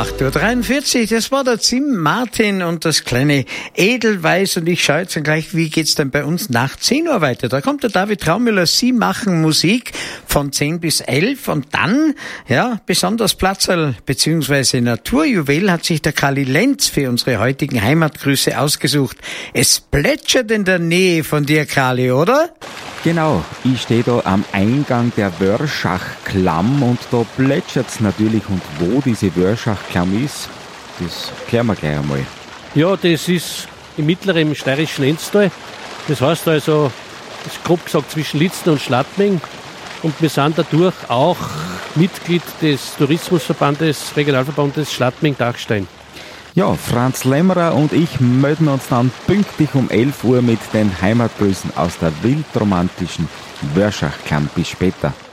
8:43 Uhr, das war der Tim Martin und das kleine Edelweiß. Und ich schaue jetzt dann gleich, wie geht's denn bei uns nach 10 Uhr weiter. Da kommt der David Traumüller, Sie machen Musik von 10 bis 11 und dann, ja, besonders Platzerl bzw. Naturjuwel hat sich der Kali Lenz für unsere heutigen Heimatgrüße ausgesucht. Es plätschert in der Nähe von dir, Kali, oder? Genau, ich stehe da am Eingang der Wörschach-Klamm und da plätschert's natürlich. Und wo diese Wörschach-Klamm ist, das klären wir gleich einmal. Ja, das ist im mittleren steirischen Enztal. Das heißt also, das ist grob gesagt zwischen Litzen und Schladming. Und wir sind dadurch auch Mitglied des Tourismusverbandes, Regionalverbandes Schladming-Dachstein. Ja, Franz Lämmerer und ich melden uns dann pünktlich um 11 Uhr mit den Heimatgrüßen aus der wildromantischen Wörschach-Klamm. Bis später.